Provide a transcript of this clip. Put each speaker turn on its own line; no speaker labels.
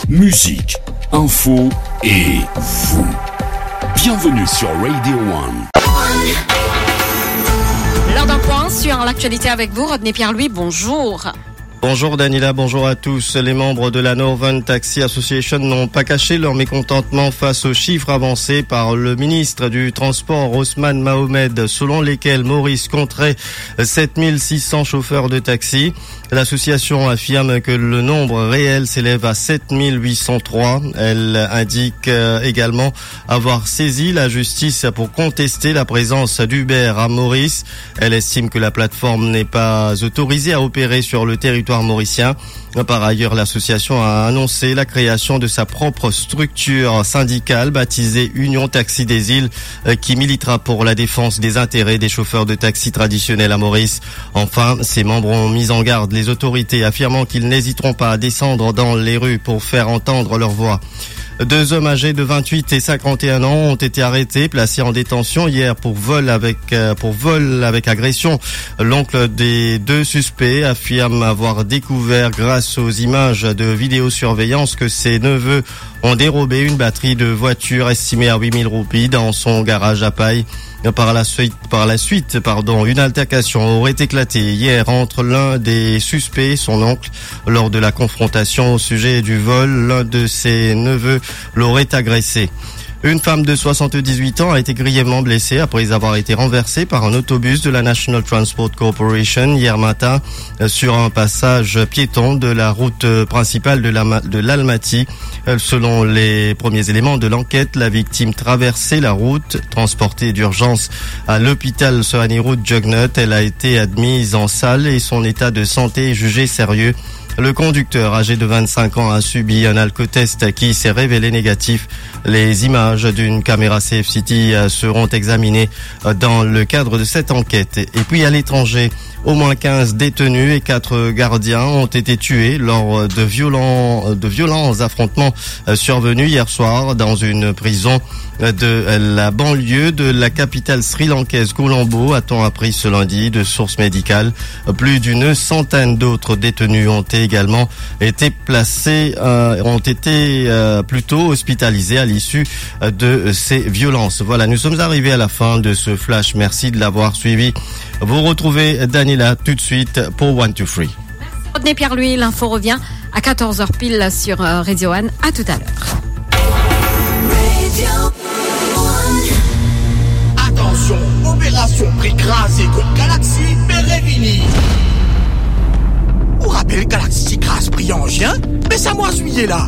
musique, info et vous. Bienvenue sur Radio One.
L'heure d'un point sur l'actualité avec vous, Rodney Pierre-Louis, bonjour.
Bonjour Daniela, bonjour à tous. Les membres de la Northern Taxi Association n'ont pas caché leur mécontentement face aux chiffres avancés par le ministre du Transport Ousmane Mohamed, selon lesquels Maurice compterait 7600 chauffeurs de taxi. L'association affirme que le nombre réel s'élève à 7803. Elle indique également avoir saisi la justice pour contester la présence d'Uber à Maurice. Elle estime que la plateforme n'est pas autorisée à opérer sur le territoire mauricien. Par ailleurs, l'association a annoncé la création de sa propre structure syndicale baptisée Union Taxi des Îles qui militera pour la défense des intérêts des chauffeurs de taxi traditionnels à Maurice. Enfin, ses membres ont mis en garde les autorités, affirmant qu'ils n'hésiteront pas à descendre dans les rues pour faire entendre leur voix. 2 hommes âgés de 28 et 51 ans ont été arrêtés, placés en détention hier pour vol avec agression. L'oncle des 2 suspects affirme avoir découvert grâce aux images de vidéosurveillance que ses neveux ont dérobé une batterie de voiture estimée à 8000 roupies dans son garage à Paille. Par la suite, une altercation aurait éclaté hier entre l'un des suspects et son oncle. Lors de la confrontation au sujet du vol, l'un de ses neveux l'aurait agressé. Une femme de 78 ans a été grièvement blessée après avoir été renversée par un autobus de la National Transport Corporation hier matin sur un passage piéton de la route principale de l'Almaty. Selon les premiers éléments de l'enquête, la victime traversait la route, transportée d'urgence à l'hôpital Sohani Road Jugnut. Elle a été admise en salle et son état de santé est jugé sérieux. Le conducteur, âgé de 25 ans, a subi un alcotest qui s'est révélé négatif. Les images d'une caméra CFCity seront examinées dans le cadre de cette enquête. Et puis à l'étranger, au moins 15 détenus et 4 gardiens ont été tués lors de violents affrontements survenus hier soir dans une prison de la banlieue de la capitale sri-lankaise Colombo, a-t-on appris ce lundi de sources médicales. Plus d'une centaine d'autres détenus ont également été plutôt hospitalisés à l'issue de ces violences. Voilà, nous sommes arrivés à la fin de ce flash. Merci de l'avoir suivi. Vous retrouvez Daniela tout de suite pour 1, 2, 3.
Merci Rodney Pierre-Louis, l'info revient à 14h pile sur Radio One. À tout à l'heure.
Attention, opération prix crasé contre Galaxy Pérévini. Vous rappelez Galaxy crase prix en chien? Mais ça moi suivi là.